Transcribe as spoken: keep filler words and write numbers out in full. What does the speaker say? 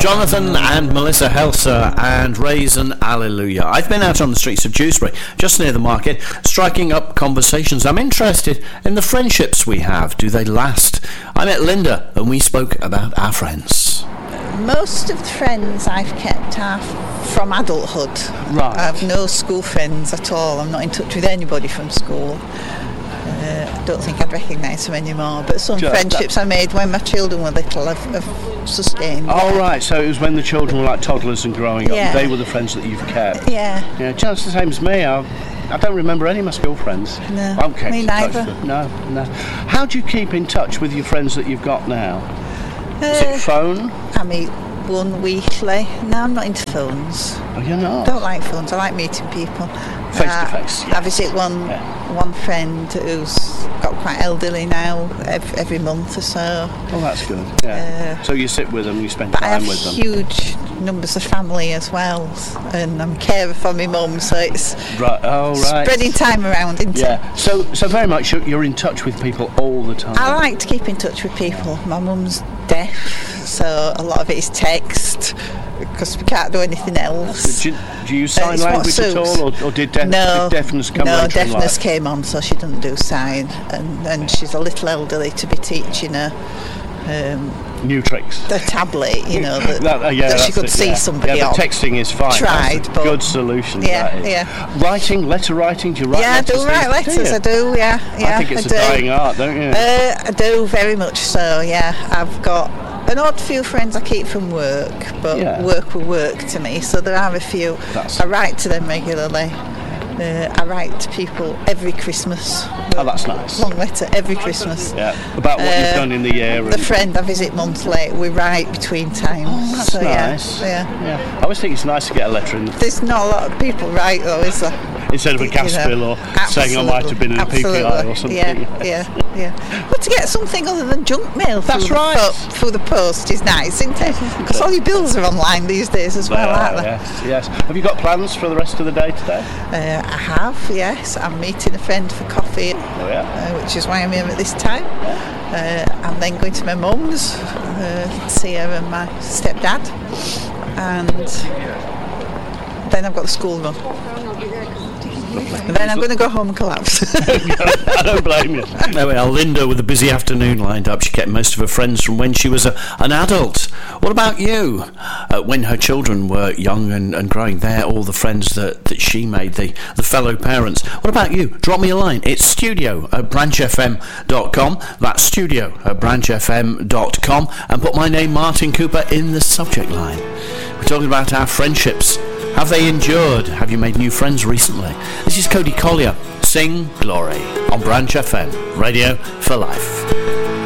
Jonathan and Melissa Helser and Raisin Alleluia. I've been out on the streets of Dewsbury, just near the market, striking up conversations. I'm interested in the friendships we have. Do they last? I met Linda and we spoke about our friends. Most of the friends I've kept are from adulthood. Right. I have no school friends at all. I'm not in touch with anybody from school. Uh, I don't think I'd recognise them anymore, but some Just friendships I made when my children were little I've, I've sustained. Oh, yeah. right, so it was when the children were like toddlers and growing up, Yeah. they were the friends that you've kept. Yeah. Yeah, just the same as me. I, I don't remember any of my school friends. No, I'm kept me in touch neither. with- No, no. How do you keep in touch with your friends that you've got now? Is Uh, it phone? I meet one weekly. No, I'm not into phones. Oh, you're not? Don't like phones. I like meeting people. Face to Uh, face, yeah. I visit one Yeah. one friend who's got quite elderly now every, every month or so. Oh, that's good. Yeah. Uh, so you sit with them, you spend But I time have with them. huge numbers of family as well, and I'm carer for my mum, so it's Right. Oh, right. spreading time around, isn't it? Yeah. So, so very much you're, you're in touch with people all the time. I like to keep in touch with people. My mum's deaf, so a lot of it is text because we can't do anything else. Do you, do you use sign it's what language at suits. all, or, or did, def- No, did deafness come no, later in deafness life? came on, so she doesn't do sign, and, and she's a little elderly to be teaching her um, New tricks. the tablet, you know, that, That, uh, yeah, that she that's could it, see yeah. somebody yeah, on. but texting is fine. Tried, That's a but- good solution. Yeah, that is. yeah. Writing, letter writing. Do you write Yeah, I letters? do write these- letters, you? I do, yeah, yeah. I think it's I a do. dying art, don't you? Uh, I do, very much so, yeah. I've got an odd few friends I keep from work, but Yeah. work will work to me, so there are a few. That's- I write to them regularly. Uh, I write to people every Christmas. Oh, that's nice. Long letter every Christmas. Yeah, about what you've Uh, done in the year. The and- friend I visit monthly, we write between times. Oh, that's so, yeah, nice. Yeah. yeah. I always think it's nice to get a letter in the, There's not a lot of people write though, is there? instead of a You gas know, bill or saying I might have been in a P P I absolutely. or something. Yeah, yeah, yeah. But to get something other than junk mail That's through, right. the po- through the post is nice, isn't it? Because all your bills are online these days as They well, are, aren't they? yes, yes. Have you got plans for the rest of the day today? Uh, I have, yes. I'm meeting a friend for coffee, Oh, yeah. uh, which is why I'm here at this time. Uh, I'm then going to my mum's, uh, to see her and my stepdad, and then I've got the school run. And then I'm going to go home and collapse. I don't blame you. There we are, Linda with a busy afternoon lined up. She kept most of her friends from when she was a, an adult. What about you? Uh, when her children were young and, and growing, they're all the friends that, that she made, the, the fellow parents. What about you? Drop me a line. It's studio at branch f m dot com. That's studio at branch f m dot com. And put my name, Martin Cooper, in the subject line. We're talking about our friendships. Have they endured? Have you made new friends recently? This is Cody Collier. Sing Glory on Branch F M, Radio for Life.